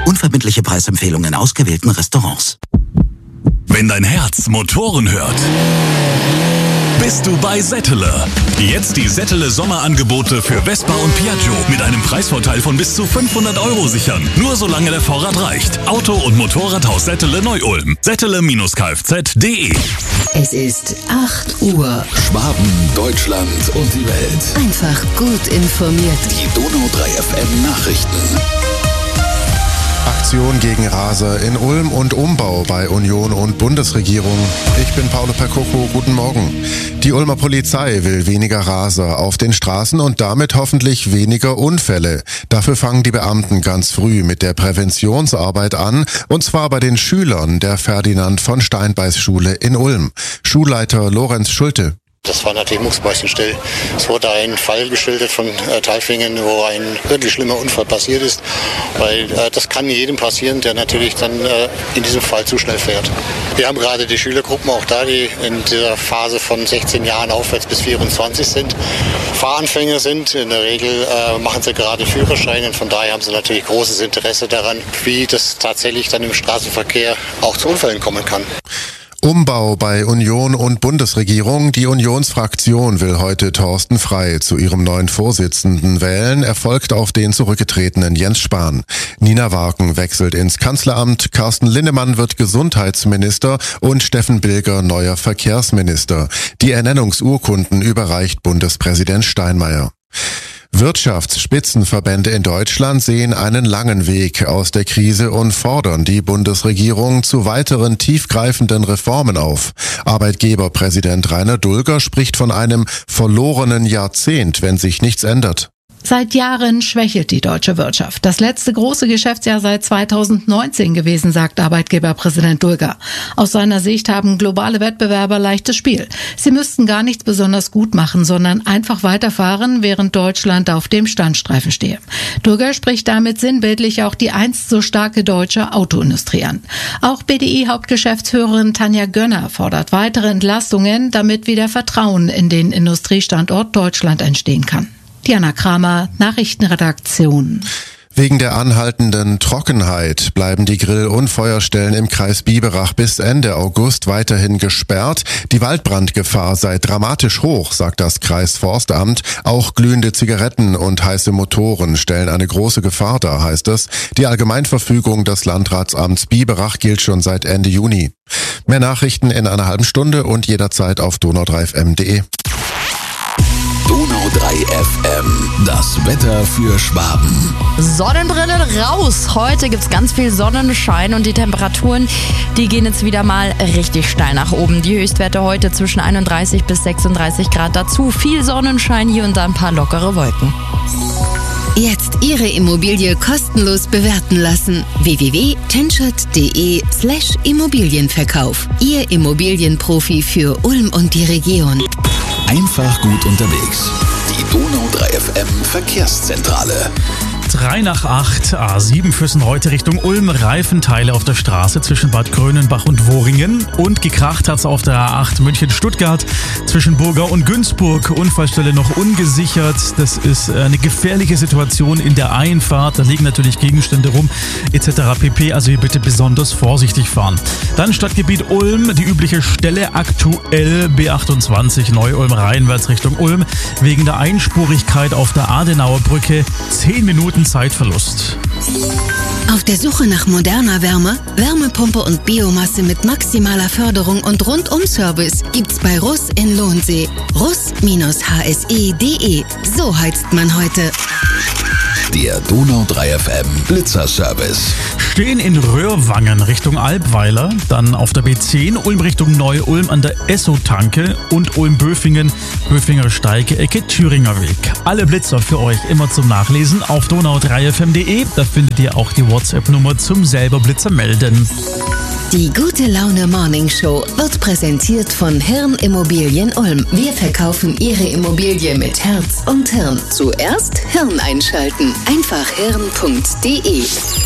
Unverbindliche Preisempfehlungen in ausgewählten Restaurants. Wenn dein Herz Motoren hört, bist du bei Settele. Jetzt die Settele Sommerangebote für Vespa und Piaggio mit einem Preisvorteil von bis zu 500 € sichern. Nur solange der Vorrat reicht. Auto- und Motorradhaus Settele Neu-Ulm. Settele-Kfz.de. Es ist 8 Uhr. Schwaben, Deutschland und die Welt. Einfach gut informiert. Die Donau 3 FM Nachrichten. Aktion gegen Raser in Ulm und Umbau bei Union und Bundesregierung. Ich bin Paolo Percoco, guten Morgen. Die Ulmer Polizei will weniger Raser auf den Straßen und damit hoffentlich weniger Unfälle. Dafür fangen die Beamten ganz früh mit der Präventionsarbeit an, und zwar bei den Schülern der Ferdinand von Steinbeis Schule in Ulm. Schulleiter Lorenz Schulte. Das war natürlich mucksmäuschenstill. Es wurde ein Fall geschildert von Tailfingen, wo ein wirklich schlimmer Unfall passiert ist, weil das kann jedem passieren, der natürlich dann in diesem Fall zu schnell fährt. Wir haben gerade die Schülergruppen auch da, die in dieser Phase von 16 Jahren aufwärts bis 24 sind, Fahranfänger sind. In der Regel machen sie gerade Führerschein und von daher haben sie natürlich großes Interesse daran, wie das tatsächlich dann im Straßenverkehr auch zu Unfällen kommen kann. Umbau bei Union und Bundesregierung. Die Unionsfraktion will heute Thorsten Frey zu ihrem neuen Vorsitzenden wählen. Er folgt auf den zurückgetretenen Jens Spahn. Nina Warken wechselt ins Kanzleramt. Carsten Linnemann wird Gesundheitsminister und Steffen Bilger neuer Verkehrsminister. Die Ernennungsurkunden überreicht Bundespräsident Steinmeier. Wirtschaftsspitzenverbände in Deutschland sehen einen langen Weg aus der Krise und fordern die Bundesregierung zu weiteren tiefgreifenden Reformen auf. Arbeitgeberpräsident Rainer Dulger spricht von einem verlorenen Jahrzehnt, wenn sich nichts ändert. Seit Jahren schwächelt die deutsche Wirtschaft. Das letzte große Geschäftsjahr sei 2019 gewesen, sagt Arbeitgeberpräsident Dulger. Aus seiner Sicht haben globale Wettbewerber leichtes Spiel. Sie müssten gar nichts besonders gut machen, sondern einfach weiterfahren, während Deutschland auf dem Standstreifen stehe. Dulger spricht damit sinnbildlich auch die einst so starke deutsche Autoindustrie an. Auch BDI-Hauptgeschäftsführerin Tanja Gönner fordert weitere Entlastungen, damit wieder Vertrauen in den Industriestandort Deutschland entstehen kann. Diana Kramer, Nachrichtenredaktion. Wegen der anhaltenden Trockenheit bleiben die Grill- und Feuerstellen im Kreis Biberach bis Ende August weiterhin gesperrt. Die Waldbrandgefahr sei dramatisch hoch, sagt das Kreisforstamt. Auch glühende Zigaretten und heiße Motoren stellen eine große Gefahr dar, heißt es. Die Allgemeinverfügung des Landratsamts Biberach gilt schon seit Ende Juni. Mehr Nachrichten in einer halben Stunde und jederzeit auf donau3fm.de. Donau 3 FM, das Wetter für Schwaben. Sonnenbrille raus! Heute gibt's ganz viel Sonnenschein und die Temperaturen, die gehen jetzt wieder mal richtig steil nach oben. Die Höchstwerte heute zwischen 31 bis 36 Grad dazu. Viel Sonnenschein, hier und da ein paar lockere Wolken. Jetzt Ihre Immobilie kostenlos bewerten lassen. www.tenschert.de/Immobilienverkauf. Ihr Immobilienprofi für Ulm und die Region. Einfach gut unterwegs. Die Donau 3 FM Verkehrszentrale. 3 nach 8, A7 Füssen heute Richtung Ulm, Reifenteile auf der Straße zwischen Bad Grönenbach und Worringen und gekracht hat's auf der A8 München-Stuttgart zwischen Burgau und Günzburg. Unfallstelle noch ungesichert, das ist eine gefährliche Situation in der Einfahrt, da liegen natürlich Gegenstände rum etc. pp, also hier bitte besonders vorsichtig fahren. Dann Stadtgebiet Ulm, die übliche Stelle aktuell B28 Neu-Ulm reinwärts Richtung Ulm, wegen der Einspurigkeit auf der Adenauer Brücke 10 Minuten Zeitverlust. Auf der Suche nach moderner Wärme, Wärmepumpe und Biomasse mit maximaler Förderung und Rundum-Service gibt's bei Russ in Lohnsee. Russ-hse.de. So heizt man heute. Der Donau 3 FM Blitzerservice. Stehen in Röhrwangen Richtung Albweiler, dann auf der B10 Ulm Richtung Neu-Ulm an der Esso-Tanke und Ulm-Böfingen, Böfinger Steige, Ecke Thüringer Weg. Alle Blitzer für euch immer zum Nachlesen auf donau3fm.de. Da findet ihr auch die WhatsApp-Nummer zum selber Blitzer melden. Die Gute Laune Morning Show wird präsentiert von Hirn Immobilien Ulm. Wir verkaufen Ihre Immobilie mit Herz und Hirn. Zuerst Hirn einschalten. Einfach hirn.de.